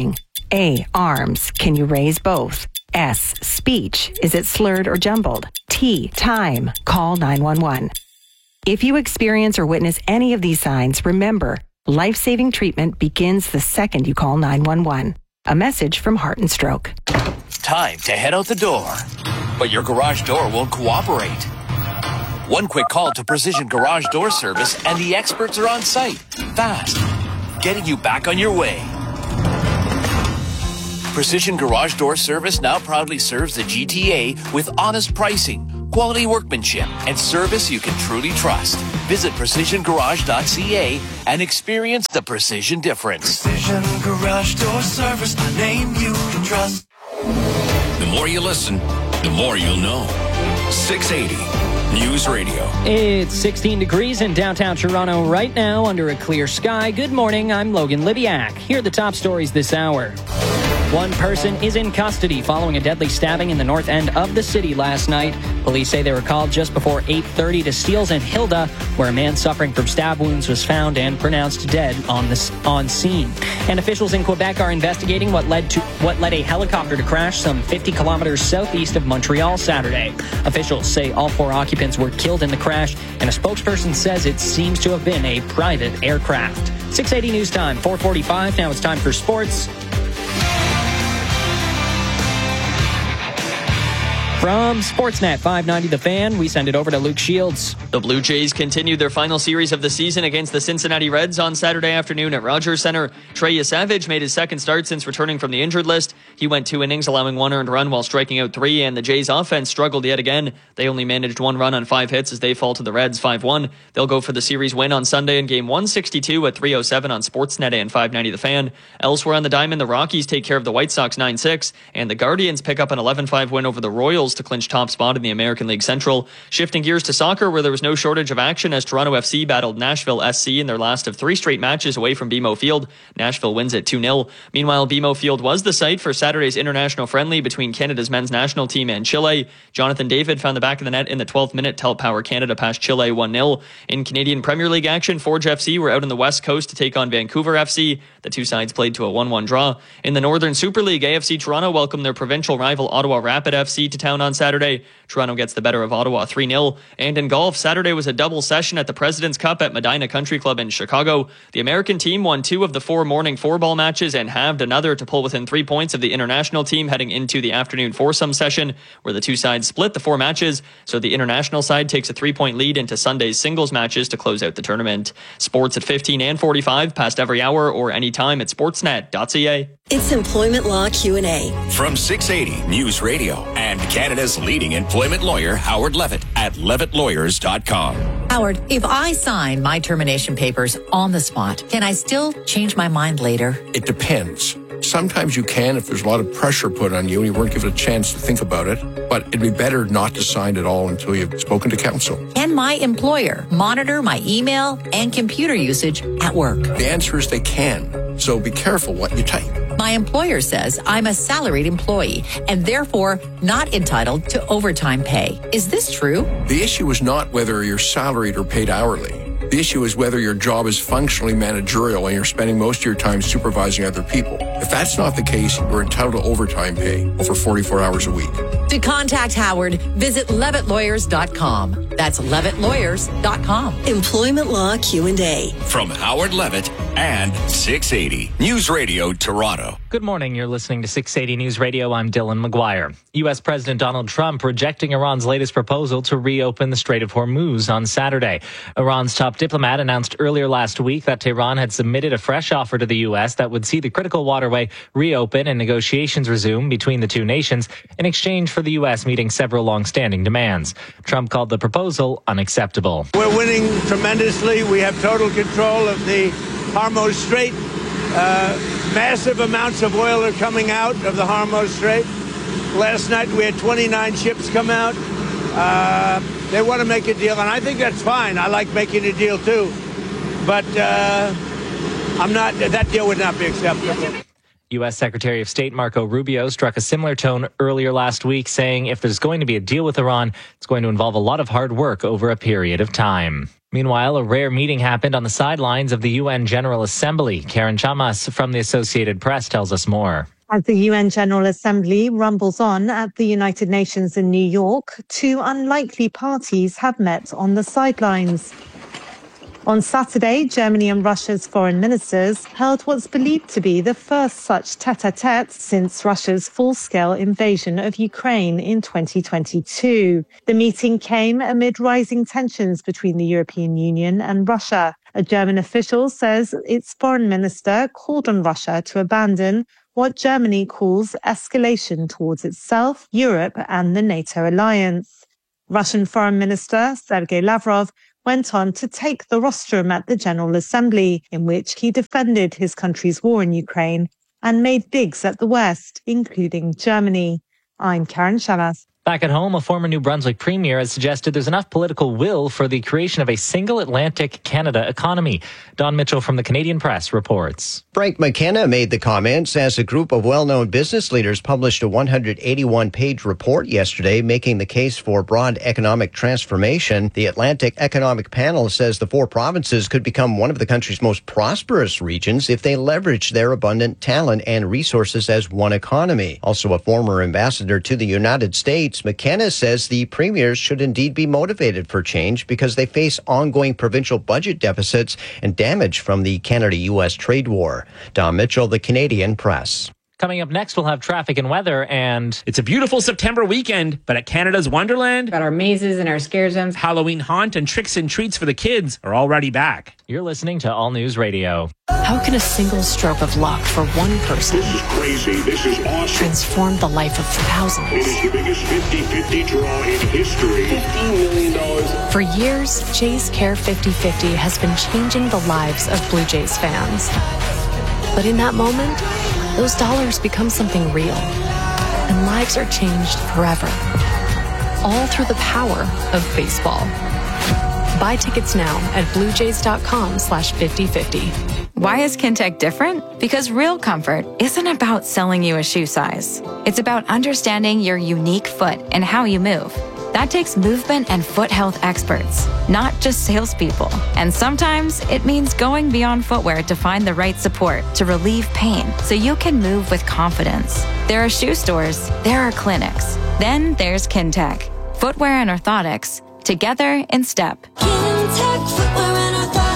A. Arms. Can you raise both? S. Speech. Is it slurred or jumbled? T. Time. Call 911. If you experience or witness any of these signs, remember, life-saving treatment begins the second you call 911. A message from Heart and Stroke. Time to head out the door. But your garage door won't cooperate. One quick call to Precision Garage Door Service and the experts are on site. Fast. Getting you back on your way. Precision Garage Door Service now proudly serves the GTA with honest pricing, quality workmanship, and service you can truly trust. Visit precisiongarage.ca and experience the precision difference. Precision Garage Door Service, a name you can trust. The more you listen, the more you'll know. 680 News Radio. It's 16 degrees in downtown Toronto right now under a clear sky. Good morning, I'm Logan Libiak. Here are the top stories this hour. One person is in custody following a deadly stabbing in the north end of the city last night. Police say they were called just before 8:30 to Steeles and Hilda, where a man suffering from stab wounds was found and pronounced dead on scene. And officials in Quebec are investigating what led a helicopter to crash some 50 kilometers southeast of Montreal Saturday. Officials say all 4 occupants were killed in the crash, and a spokesperson says it seems to have been a private aircraft. 680 News Time, 4:45. Now it's time for sports. From Sportsnet 590 The Fan, we send it over to Luke Shields. The Blue Jays continued their final series of the season against the Cincinnati Reds on Saturday afternoon at Rogers Center. Trey Yesavage made his second start since returning from the injured list. He went 2 innings, allowing 1 earned run while striking out 3, and the Jays' offense struggled yet again. They only managed 1 run on 5 hits as they fall to the Reds 5-1. They'll go for the series win on Sunday in Game 162 at 3:07 on Sportsnet and 590 The Fan. Elsewhere on the diamond, the Rockies take care of the White Sox 9-6, and the Guardians pick up an 11-5 win over the Royals to clinch top spot in the American League Central. Shifting gears to soccer, where there was no shortage of action as Toronto FC battled Nashville SC in their last of 3 straight matches away from BMO Field. Nashville wins at 2-0. Meanwhile, BMO Field was the site for Saturday's international friendly between Canada's men's national team and Chile. Jonathan David found the back of the net in the 12th minute to help power Canada past Chile 1-0. In Canadian Premier League action, Forge FC were out on the West Coast to take on Vancouver FC. The 2 sides played to a 1-1 draw. In the Northern Super League, AFC Toronto welcomed their provincial rival Ottawa Rapid FC to town on Saturday. Toronto gets the better of Ottawa 3-0. And in golf, Saturday was a double session at the President's Cup at Medina Country Club in Chicago. The American team won 2 of the 4 morning 4-ball matches and halved another to pull within 3 points of the international team heading into the afternoon foursome session, where the 2 sides split the 4 matches. So the international side takes a 3-point lead into Sunday's singles matches to close out the tournament. Sports at 15 and 45, past every hour or anytime at sportsnet.ca. It's Employment Law Q&A. From 680 News Radio and Canada's leading employment lawyer, Howard Levitt, at levittlawyers.com. Howard, if I sign my termination papers on the spot, can I still change my mind later? It depends. Sometimes you can if there's a lot of pressure put on you and you weren't given a chance to think about it, but it'd be better not to sign at all until you've spoken to counsel. Can my employer monitor my email and computer usage at work? The answer is they can, so be careful what you type. My employer says I'm a salaried employee and therefore not entitled to overtime pay. Is this true? The issue is not whether you're salaried or paid hourly. The issue is whether your job is functionally managerial and you're spending most of your time supervising other people. If that's not the case, you're entitled to overtime pay over 44 hours a week. To contact Howard, visit levittlawyers.com. That's levittlawyers.com. Employment Law Q&A. From Howard Levitt and 680 News Radio Toronto. Good morning. You're listening to 680 News Radio. I'm Dylan McGuire. U.S. President Donald Trump rejecting Iran's latest proposal to reopen the Strait of Hormuz on Saturday. Iran's top diplomat announced earlier last week that Tehran had submitted a fresh offer to the U.S. that would see the critical waterway reopen and negotiations resume between the two nations in exchange for the U.S. meeting several long-standing demands. Trump called the proposal unacceptable. We're winning tremendously. We have total control of the Hormuz Strait. Massive amounts of oil are coming out of the Hormuz Strait. Last night we had 29 ships come out. They want to make a deal, and I think that's fine. I like making a deal too, but that deal would not be acceptable. U.S. Secretary of State Marco Rubio struck a similar tone earlier last week, saying if there's going to be a deal with Iran, it's going to involve a lot of hard work over a period of time. Meanwhile, a rare meeting happened on the sidelines of the UN General Assembly. Karen Chamas from the Associated Press tells us more. As the UN General Assembly rumbles on at the United Nations in New York, two unlikely parties have met on the sidelines. On Saturday, Germany and Russia's foreign ministers held what's believed to be the first such tête-à-tête since Russia's full-scale invasion of Ukraine in 2022. The meeting came amid rising tensions between the European Union and Russia. A German official says its foreign minister called on Russia to abandon what Germany calls escalation towards itself, Europe, and the NATO alliance. Russian Foreign Minister Sergei Lavrov went on to take the rostrum at the General Assembly, in which he defended his country's war in Ukraine and made digs at the West, including Germany. I'm Karen Shalas. Back at home, a former New Brunswick premier has suggested there's enough political will for the creation of a single Atlantic Canada economy. Don Mitchell from the Canadian Press reports. Frank McKenna made the comments as a group of well-known business leaders published a 181-page report yesterday making the case for broad economic transformation. The Atlantic Economic Panel says the four provinces could become one of the country's most prosperous regions if they leverage their abundant talent and resources as one economy. Also a former ambassador to the United States, McKenna says the premiers should indeed be motivated for change because they face ongoing provincial budget deficits and damage from the Canada-U.S. trade war. Don Mitchell, the Canadian Press. Coming up next, we'll have traffic and weather, and it's a beautiful September weekend, but at Canada's Wonderland, got our mazes and our scare zones. Halloween haunt and tricks and treats for the kids are already back. You're listening to All News Radio. How can a single stroke of luck for one person this is awesome. transform the life of thousands? It is the biggest 50-50 draw in history. $15 million. For years, Jays Care 50-50 has been changing the lives of Blue Jays fans. But in that moment, those dollars become something real, and lives are changed forever. All through the power of baseball. Buy tickets now at bluejays.com/5050. Why is Kintec different? Because real comfort isn't about selling you a shoe size. It's about understanding your unique foot and how you move. That takes movement and foot health experts, not just salespeople. And sometimes it means going beyond footwear to find the right support to relieve pain so you can move with confidence. There are shoe stores, there are clinics. Then there's Kintec. Footwear and orthotics, together in step. Kintec Footwear and Orthotics.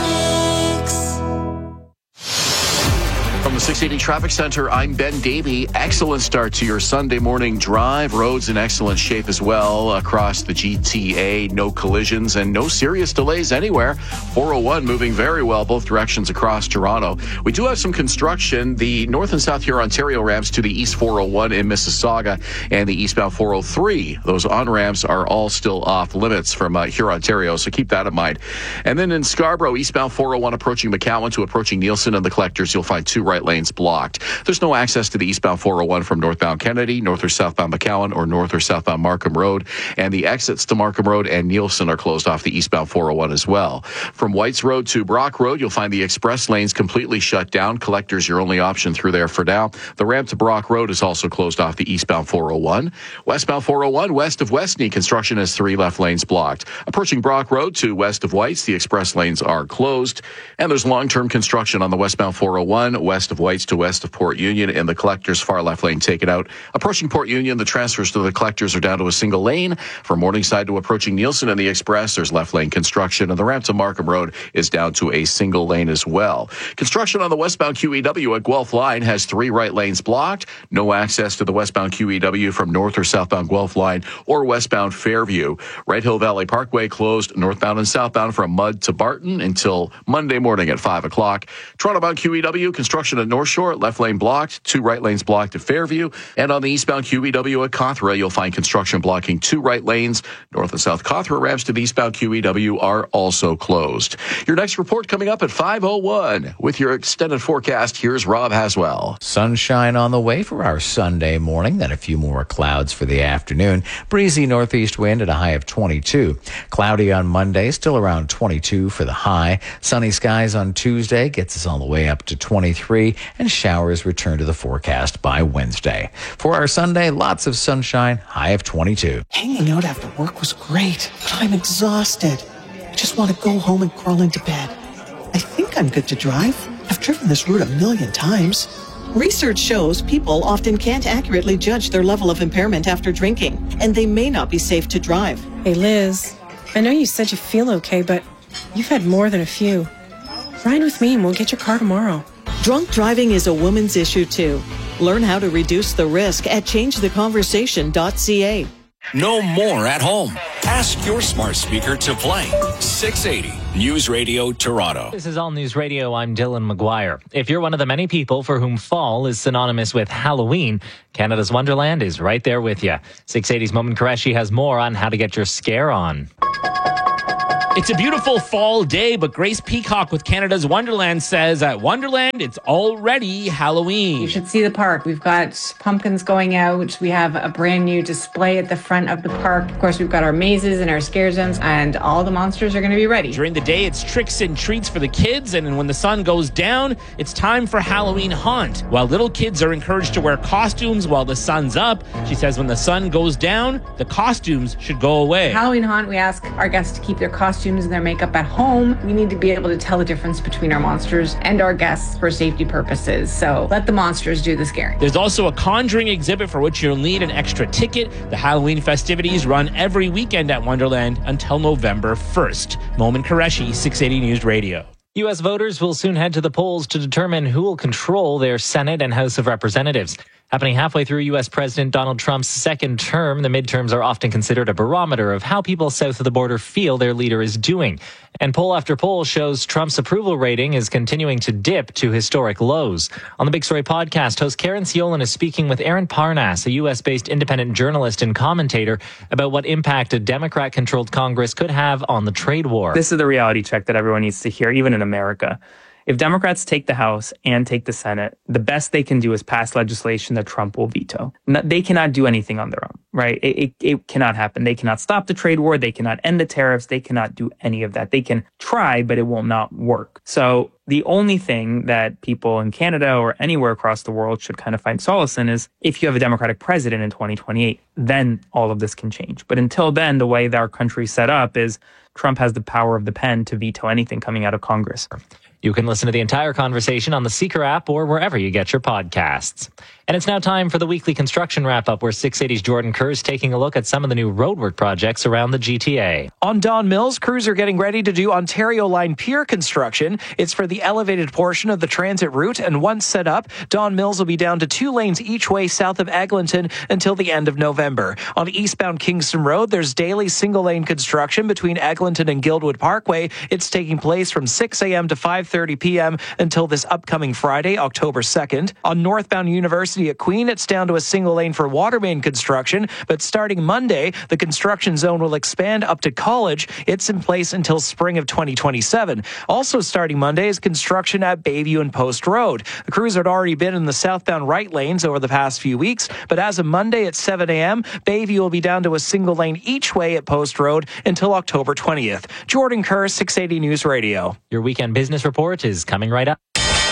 From the 680 Traffic Center, I'm Ben Davey. Excellent start to your Sunday morning drive. Roads in excellent shape as well across the GTA. No collisions and no serious delays anywhere. 401 moving very well both directions across Toronto. We do have some construction. The North and South Hurontario ramps to the East 401 in Mississauga and the eastbound 403. Those on-ramps are all still off limits from Hurontario, so keep that in mind. And then in Scarborough, eastbound 401 approaching McCowan to approaching Nielsen and the Collectors, you'll find two right lanes blocked. There's no access to the eastbound 401 from northbound Kennedy, north or southbound McCowan, or north or southbound Markham Road. And the exits to Markham Road and Nielsen are closed off the eastbound 401 as well. From Whites Road to Brock Road, you'll find the express lanes completely shut down. Collectors, your only option through there for now. The ramp to Brock Road is also closed off the eastbound 401. Westbound 401, west of Westney, construction has three left lanes blocked. Approaching Brock Road to west of Whites, the express lanes are closed. And there's long-term construction on the westbound 401, west of Whites to west of Port Union, and the Collectors far left lane taken out. Approaching Port Union, the transfers to the Collectors are down to a single lane. From Morningside to approaching Nielsen and the Express, there's left lane construction, and the ramp to Markham Road is down to a single lane as well. Construction on the westbound QEW at Guelph Line has three right lanes blocked. No access to the westbound QEW from north or southbound Guelph Line or westbound Fairview. Red Hill Valley Parkway closed northbound and southbound from Mudd to Barton until Monday morning at 5 o'clock. Toronto-bound QEW, construction at North Shore, left lane blocked, two right lanes blocked at Fairview. And on the eastbound QEW at Cawthra, you'll find construction blocking two right lanes. North and south Cawthra ramps to the eastbound QEW are also closed. Your next report coming up at 5:01. With your extended forecast, here's Rob Haswell. Sunshine on the way for our Sunday morning, then a few more clouds for the afternoon. Breezy northeast wind at a high of 22. Cloudy on Monday, still around 22 for the high. Sunny skies on Tuesday gets us all the way up to 23, and showers return to the forecast by Wednesday. For our Sunday, lots of sunshine, high of 22. Hanging out after work was great, but I'm exhausted. I just want to go home and crawl into bed. I think I'm good to drive. I've driven this route 1,000,000 times. Research shows people often can't accurately judge their level of impairment after drinking, and they may not be safe to drive. Hey, Liz, I know you said you feel okay, but you've had more than a few. Ride with me and we'll get your car tomorrow. Drunk driving is a woman's issue, too. Learn how to reduce the risk at changetheconversation.ca. No more at home. Ask your smart speaker to play 680 News Radio Toronto. This is All News Radio. I'm Dylan McGuire. If you're one of the many people for whom fall is synonymous with Halloween, Canada's Wonderland is right there with you. 680's Momin Qureshi has more on how to get your scare on. It's a beautiful fall day, but Grace Peacock with Canada's Wonderland says at Wonderland, it's already Halloween. You should see the park. We've got pumpkins going out. We have a brand new display at the front of the park. Of course, we've got our mazes and our scare zones, and all the monsters are going to be ready. During the day, it's tricks and treats for the kids, and when the sun goes down, it's time for Halloween Haunt. While little kids are encouraged to wear costumes while the sun's up, she says when the sun goes down, the costumes should go away. Halloween Haunt, we ask our guests to keep their costumes and their makeup at home. We need to be able to tell the difference between our monsters and our guests for safety purposes. So let the monsters do the scaring. There's also a conjuring exhibit for which you'll need an extra ticket. The Halloween festivities run every weekend at Wonderland until November 1st. Momin Qureshi, 680 News Radio. U.S. voters will soon head to the polls to determine who will control their Senate and House of Representatives. Happening halfway through U.S. President Donald Trump's second term, the midterms are often considered a barometer of how people south of the border feel their leader is doing. And poll after poll shows Trump's approval rating is continuing to dip to historic lows. On the Big Story podcast, host Karen Siolan is speaking with Aaron Parnas, a U.S.-based independent journalist and commentator, about what impact a Democrat-controlled Congress could have on the trade war. This is the reality check that everyone needs to hear, even in America. If Democrats take the House and take the Senate, the best they can do is pass legislation that Trump will veto. They cannot do anything on their own, right? It cannot happen. They cannot stop the trade war. They cannot end the tariffs. They cannot do any of that. They can try, but it will not work. So the only thing that people in Canada or anywhere across the world should kind of find solace in is if you have a Democratic president in 2028, then all of this can change. But until then, the way that our country's set up is Trump has the power of the pen to veto anything coming out of Congress. You can listen to the entire conversation on the Seeker app or wherever you get your podcasts. And it's now time for the weekly construction wrap-up, where 680's Jordan Kerr is taking a look at some of the new roadwork projects around the GTA. On Don Mills, crews are getting ready to do Ontario Line Pier construction. It's for the elevated portion of the transit route, and once set up, Don Mills will be down to 2 lanes each way south of Eglinton until the end of November. On eastbound Kingston Road, there's daily single-lane construction between Eglinton and Guildwood Parkway. It's taking place from 6 a.m. to 5:30 p.m. until this upcoming Friday, October 2nd. On northbound University at Queen, it's down to a single lane for water main construction, but starting Monday, the construction zone will expand up to College. It's in place until spring of 2027. Also starting Monday is construction at Bayview and Post Road. The crews had already been in the southbound right lanes over the past few weeks, but as of Monday at 7 a.m., Bayview will be down to a single lane each way at Post Road until October 20th. Jordan Kerr, 680 News Radio. Your weekend business report is coming right up.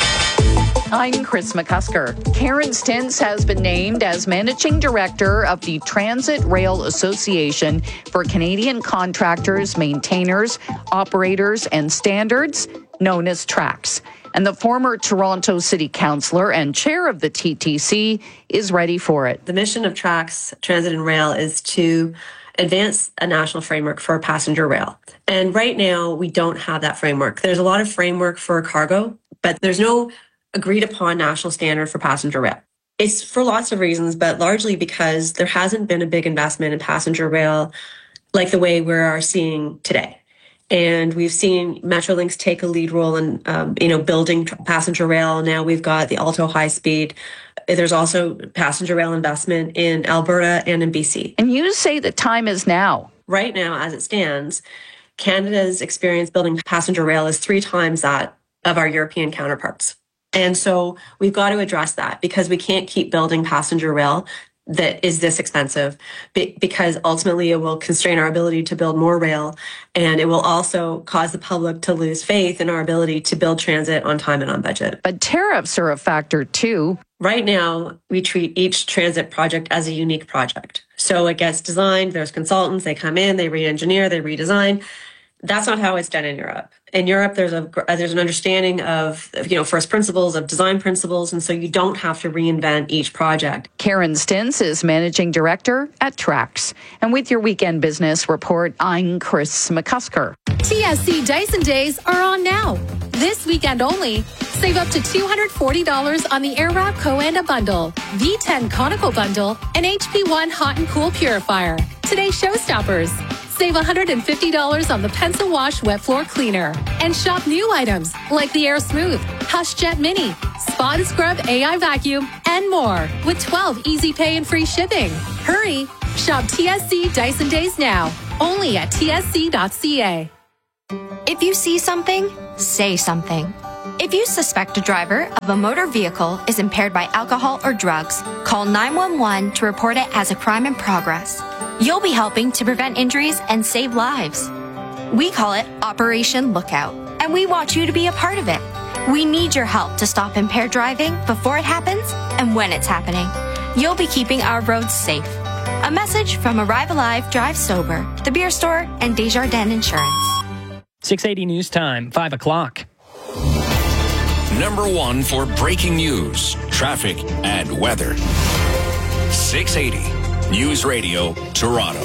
I'm Chris McCusker. Karen Stintz has been named as Managing Director of the Transit Rail Association for Canadian Contractors, Maintainers, Operators and Standards, known as TRACS. And the former Toronto City Councillor and chair of the TTC is ready for it. The mission of TRACS, Transit and Rail, is to advance a national framework for passenger rail. And right now, we don't have that framework. There's a lot of framework for cargo, but there's no agreed upon national standard for passenger rail. It's for lots of reasons, but largely because there hasn't been a big investment in passenger rail like the way we are seeing today. And we've seen Metrolinx take a lead role in, building passenger rail. Now we've got the Alto High Speed. There's also passenger rail investment in Alberta and in BC. And you say the time is now. Right now, as it stands, Canada's experience building passenger rail is 3 times that of our European counterparts. And so we've got to address that, because we can't keep building passenger rail that is this expensive, because ultimately it will constrain our ability to build more rail, and it will also cause the public to lose faith in our ability to build transit on time and on budget. But tariffs are a factor too. Right now, we treat each transit project as a unique project. So it gets designed, there's consultants, they come in, they re-engineer, they redesign. That's not how it's done in Europe. In Europe, there's an understanding of first principles, of design principles, and so you don't have to reinvent each project. Karen Stintz is managing director at Trax. And with your weekend business report, I'm Chris McCusker. TSC Dyson Days are on now. This weekend only, save up to $240 on the Airwrap Coanda Bundle, V10 Conical Bundle, and HP1 Hot and Cool Purifier. Today's showstoppers. Save $150 on the Pencil Wash Wet Floor Cleaner. And shop new items like the Air Smooth, Hush Jet Mini, Spot and Scrub AI Vacuum, and more with 12 easy pay and free shipping. Hurry! Shop TSC Dyson Days now, only at tsc.ca. If you see something, say something. If you suspect a driver of a motor vehicle is impaired by alcohol or drugs, call 911 to report it as a crime in progress. You'll be helping to prevent injuries and save lives. We call it Operation Lookout, and we want you to be a part of it. We need your help to stop impaired driving before it happens and when it's happening. You'll be keeping our roads safe. A message from Arrive Alive, Drive Sober, The Beer Store, and Desjardins Insurance. 680 News Time, 5 o'clock. Number one for breaking news, traffic, and weather. 680 News Radio, Toronto.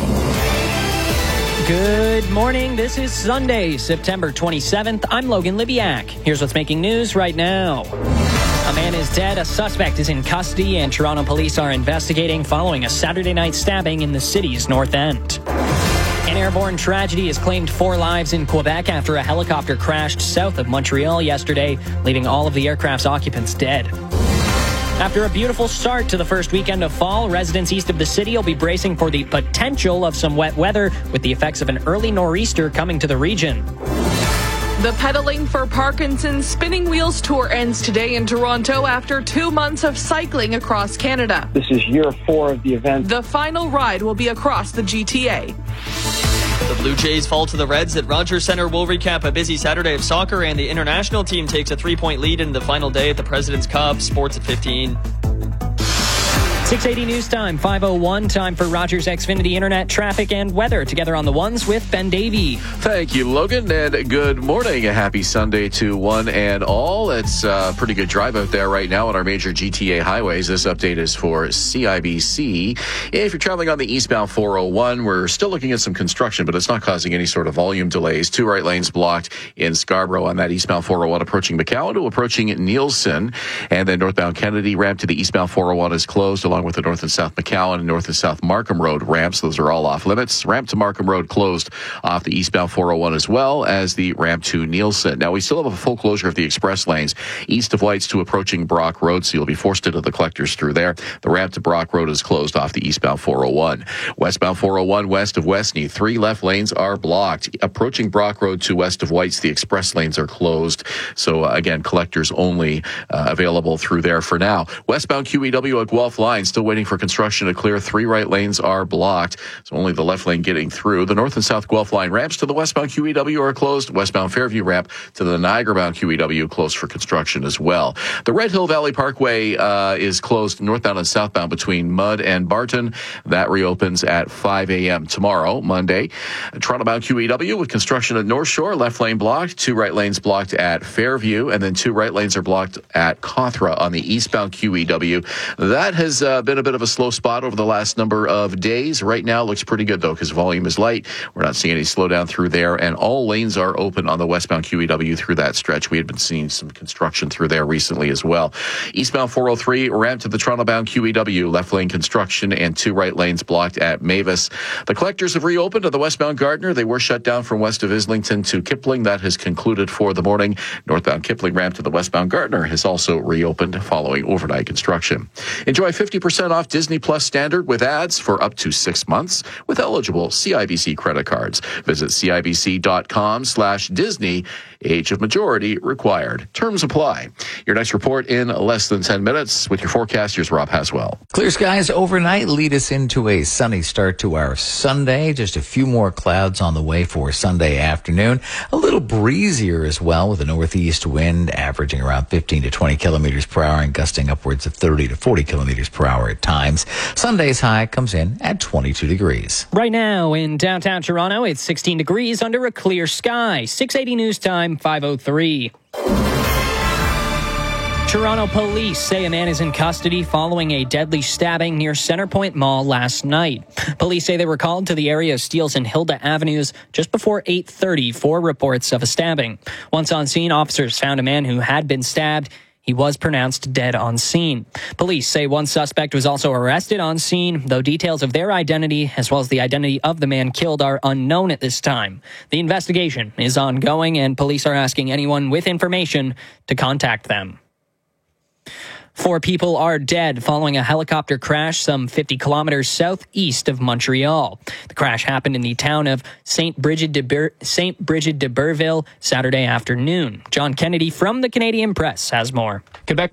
Good morning. This is Sunday, September 27th. I'm Logan Libiak. Here's what's making news right now. A man is dead. A suspect is in custody, and Toronto police are investigating following a Saturday night stabbing in the city's north end. An airborne tragedy has claimed 4 lives in Quebec after a helicopter crashed south of Montreal yesterday, leaving all of the aircraft's occupants dead. After a beautiful start to the first weekend of fall, residents east of the city will be bracing for the potential of some wet weather with the effects of an early nor'easter coming to the region. The Pedaling for Parkinson's Spinning Wheels Tour ends today in Toronto after 2 months of cycling across Canada. This is year 4 of the event. The final ride will be across the GTA. The Blue Jays fall to the Reds at Rogers Centre. We'll recap a busy Saturday of soccer, and the international team takes a 3-point lead in the final day at the President's Cup. Sports at 15. 680 News Time, 5:01. Time for Rogers Xfinity Internet traffic and weather. Together on the ones with Ben Davey. Thank you, Logan, and good morning. A happy Sunday to one and all. It's a pretty good drive out there right now on our major GTA highways. This update is for CIBC. If you're traveling on the eastbound 401, we're still looking at some construction, but it's not causing any sort of volume delays. 2 right lanes blocked in Scarborough on that eastbound 401 approaching McCowan to approaching Nielsen. And then northbound Kennedy ramp to the eastbound 401 is closed, along with the north and south McCowan and north and south Markham Road ramps. Those are all off limits. Ramp to Markham Road closed off the eastbound 401 as well as the ramp to Nielsen. Now, we still have a full closure of the express lanes east of Whites to approaching Brock Road, so you'll be forced into the collectors through there. The ramp to Brock Road is closed off the eastbound 401. Westbound 401 west of Westney, 3 left lanes are blocked. Approaching Brock Road to west of Whites, the express lanes are closed. So, again, collectors only available through there for now. Westbound QEW at Guelph Line, still waiting for construction to clear. 3 right lanes are blocked, so only the left lane getting through. The north and south Guelph Line ramps to the westbound QEW are closed. Westbound Fairview ramp to the Niagara-bound QEW closed for construction as well. The Red Hill Valley Parkway is closed northbound and southbound between Mudd and Barton. That reopens at 5 a.m. tomorrow, Monday. Toronto-bound QEW with construction at North Shore, left lane blocked, 2 right lanes blocked at Fairview, and then 2 right lanes are blocked at Cawthra on the eastbound QEW. That has been a bit of a slow spot over the last number of days. Right now looks pretty good though, because volume is light. We're not seeing any slowdown through there, and all lanes are open on the westbound QEW through that stretch. We had been seeing some construction through there recently as well. Eastbound 403 ramp to the Toronto-bound QEW, left lane construction and 2 right lanes blocked at Mavis. The collectors have reopened at the westbound Gardner. They were shut down from west of Islington to Kipling. That has concluded for the morning. Northbound Kipling ramp to the westbound Gardner has also reopened following overnight construction. Enjoy 50% off Disney Plus Standard with ads for up to 6 months with eligible CIBC credit cards. Visit CIBC.com/Disney Age of majority required. Terms apply. Your next report in less than 10 minutes with your forecast. Here's Rob Haswell. Clear skies overnight lead us into a sunny start to our Sunday. Just a few more clouds on the way for Sunday afternoon. A little breezier as well, with a northeast wind averaging around 15 to 20 kilometers per hour and gusting upwards of 30 to 40 kilometers per hour at times. Sunday's high comes in at 22 degrees. Right now in downtown Toronto, it's 16 degrees under a clear sky. 680 news time, 5:03. Toronto police say a man is in custody following a deadly stabbing near Centrepoint Mall last night. Police say they were called to the area of Steeles and Hilda Avenues just before 8:30 for reports of a stabbing. Once on scene, officers found a man who had been stabbed. He was pronounced dead on scene. Police say one suspect was also arrested on scene, though details of their identity, as well as the identity of the man killed, are unknown at this time. The investigation is ongoing, and police are asking anyone with information to contact them. 4 people are dead following a helicopter crash some 50 kilometers southeast of Montreal. The crash happened in the town of St. Bridget de Burville Saturday afternoon. John Kennedy from the Canadian Press has more. Quebec